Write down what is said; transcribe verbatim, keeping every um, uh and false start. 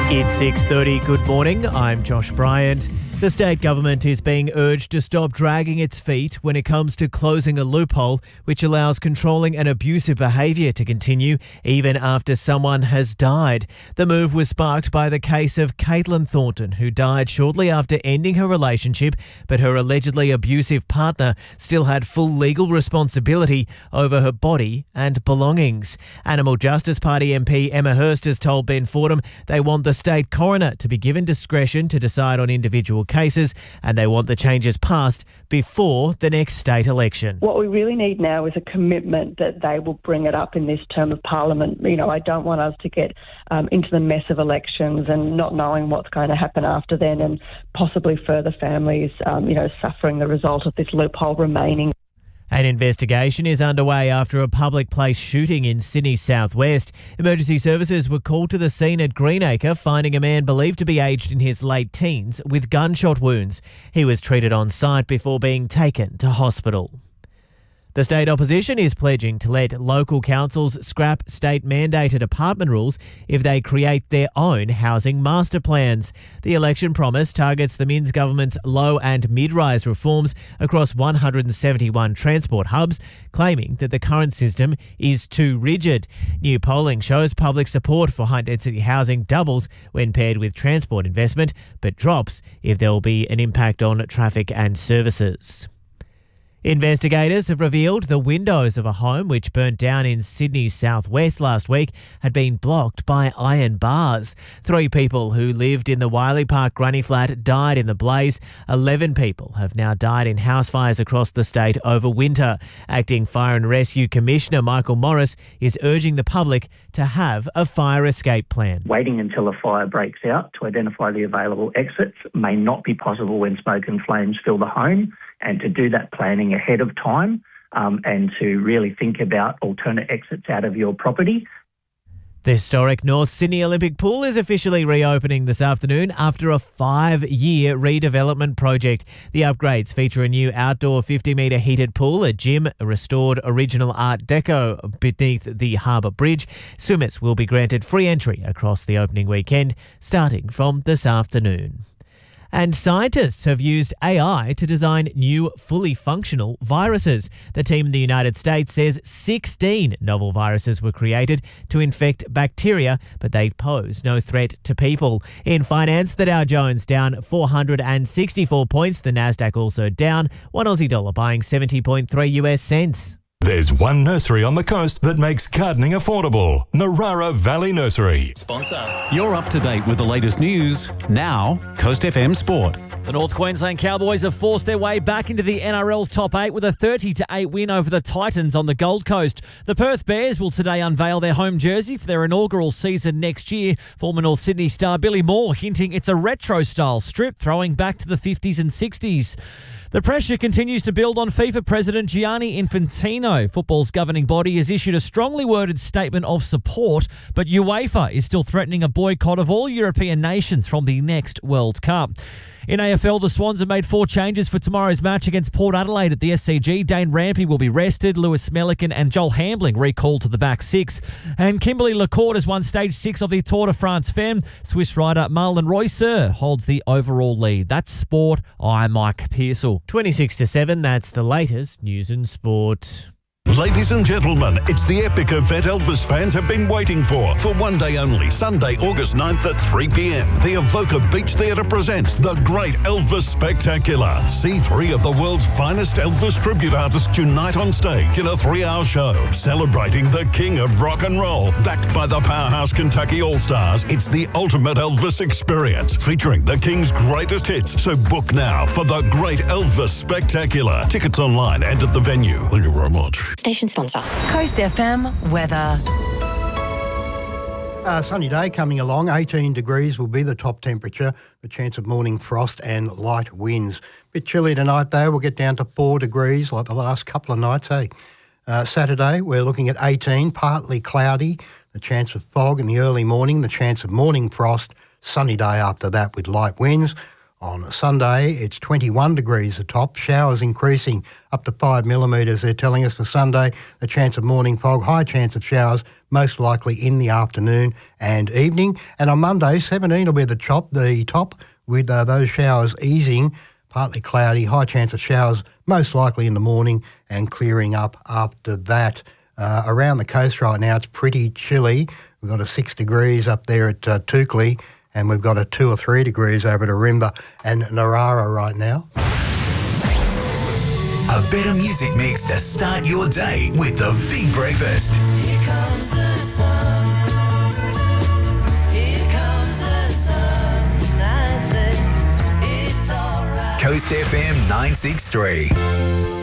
It's six thirty. Good morning. I'm Josh Bryant. The state government is being urged to stop dragging its feet when it comes to closing a loophole which allows controlling and abusive behaviour to continue even after someone has died. The move was sparked by the case of Caitlin Thornton, who died shortly after ending her relationship, but her allegedly abusive partner still had full legal responsibility over her body and belongings. Animal Justice Party M P Emma Hurst has told Ben Fordham they want the state coroner to be given discretion to decide on individual cases, and they want the changes passed before the next state election. What we really need now is a commitment that they will bring it up in this term of Parliament. You know, I don't want us to get um, into the mess of elections and not knowing what's going to happen after then, and possibly further families, um, you know, suffering the result of this loophole remaining. An investigation is underway after a public place shooting in Sydney's southwest. Emergency services were called to the scene at Greenacre, finding a man believed to be aged in his late teens with gunshot wounds. He was treated on site before being taken to hospital. The state opposition is pledging to let local councils scrap state-mandated apartment rules if they create their own housing master plans. The election promise targets the Minns government's low and mid-rise reforms across one hundred seventy-one transport hubs, claiming that the current system is too rigid. New polling shows public support for high-density housing doubles when paired with transport investment, but drops if there will be an impact on traffic and services. Investigators have revealed the windows of a home which burnt down in Sydney's southwest last week had been blocked by iron bars. Three people who lived in the Wiley Park granny flat died in the blaze. Eleven people have now died in house fires across the state over winter. Acting Fire and Rescue Commissioner Michael Morris is urging the public to have a fire escape plan. Waiting until a fire breaks out to identify the available exits may not be possible when smoke and flames fill the home. And to do that planning ahead of time um, and to really think about alternate exits out of your property. The historic North Sydney Olympic Pool is officially reopening this afternoon after a five-year redevelopment project. The upgrades feature a new outdoor fifty metre heated pool, a gym, a restored original Art Deco beneath the Harbour Bridge. Swimmers will be granted free entry across the opening weekend, starting from this afternoon. And scientists have used A I to design new, fully functional viruses. The team in the United States says sixteen novel viruses were created to infect bacteria, but they pose no threat to people. In finance, the Dow Jones down four hundred sixty-four points. The Nasdaq also down. One Aussie dollar buying seventy point three US cents. There's one nursery on the coast that makes gardening affordable. Narara Valley Nursery. Sponsor. You're up to date with the latest news. Now, Coast F M Sport. The North Queensland Cowboys have forced their way back into the N R L's top eight with a thirty to eight win over the Titans on the Gold Coast. The Perth Bears will today unveil their home jersey for their inaugural season next year. Former North Sydney star Billy Moore hinting it's a retro-style strip throwing back to the fifties and sixties. The pressure continues to build on FIFA President Gianni Infantino. Football's governing body has issued a strongly worded statement of support, but UEFA is still threatening a boycott of all European nations from the next World Cup. In A F L, the Swans have made four changes for tomorrow's match against Port Adelaide at the S C G. Dane Rampey will be rested, Lewis Melican and Joel Hambling recalled to the back six. And Kimberly Lacourt has won stage six of the Tour de France Femme. Swiss rider Marlon Reusser holds the overall lead. That's sport. I'm Mike Pearsall. twenty-six to seven, that's the latest news and sport. Ladies and gentlemen, it's the epic event Elvis fans have been waiting for. For one day only, Sunday, August ninth at three p.m. The Evoca Beach Theatre presents The Great Elvis Spectacular. See three of the world's finest Elvis tribute artists unite on stage in a three-hour show celebrating the king of rock and roll. Backed by the powerhouse Kentucky All-Stars, it's the ultimate Elvis experience featuring the king's greatest hits. So book now for The Great Elvis Spectacular. Tickets online and at the venue. Thank you very much. Station sponsor. Coast F M weather. Uh, sunny day coming along. eighteen degrees will be the top temperature. The chance of morning frost and light winds. Bit chilly tonight though. We'll get down to four degrees like the last couple of nights. Hey, uh, Saturday we're looking at eighteen. Partly cloudy. The chance of fog in the early morning. The chance of morning frost. Sunny day after that with light winds. On Sunday, it's twenty-one degrees at top. Showers increasing up to five millimetres. They're telling us for Sunday, a chance of morning fog, high chance of showers most likely in the afternoon and evening. And on Monday, seventeen will be the top, the top with uh, those showers easing, partly cloudy, high chance of showers, most likely in the morning and clearing up after that. Uh, around the coast right now, it's pretty chilly. We've got a six degrees up there at uh, Toukley, and we've got a two or three degrees over at Arimba and Narara right now. A better music mix to start your day with the Big Breakfast. Here comes the sun. Here comes the sun. I said, it's all right. Coast F M nine six three.